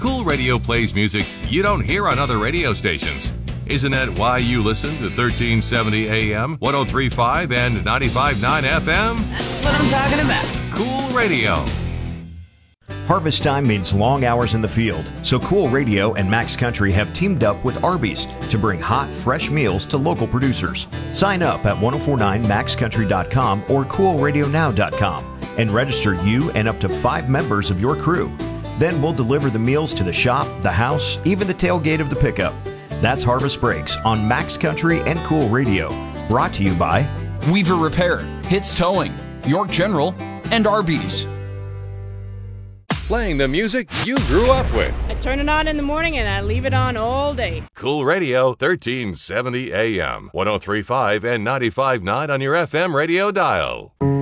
Cool Radio plays music you don't hear on other radio stations. Isn't that why you listen to 1370 AM, 103.5 and 95.9 FM? That's what I'm talking about. Cool Radio. Harvest time means long hours in the field, so Cool Radio and Max Country have teamed up with Arby's to bring hot, fresh meals to local producers. Sign up at 1049maxcountry.com or coolradionow.com and register you and up to 5 members of your crew. Then we'll deliver the meals to the shop, the house, even the tailgate of the pickup. That's Harvest Breaks on Max Country and Cool Radio. Brought to you by Weaver Repair, Hits Towing, York General, and Arby's. Playing the music you grew up with. I turn it on in the morning and I leave it on all day. Cool Radio, 1370 AM, 103.5 and 95.9 on your FM radio dial.